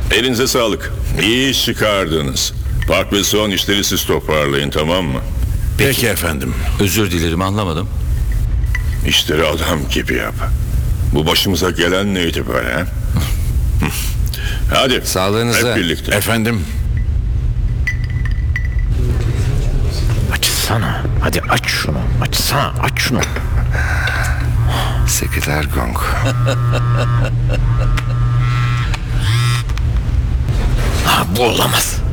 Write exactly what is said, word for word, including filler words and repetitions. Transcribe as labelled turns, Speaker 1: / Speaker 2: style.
Speaker 1: Elinize sağlık. İyi iş çıkardınız. Park ve son işleri siz toparlayın, tamam mı?
Speaker 2: Peki efendim.
Speaker 3: Özür dilerim, anlamadım.
Speaker 1: İşleri adam gibi yap. Bu başımıza gelen neydi böyle ha? Hadi.
Speaker 4: Sağlığınıza.
Speaker 1: Hep birlikte.
Speaker 2: Efendim.
Speaker 5: Açsana. Hadi aç şunu. Açsana. Aç şunu.
Speaker 4: Sekreter Gong.
Speaker 5: Ha, bu olamaz.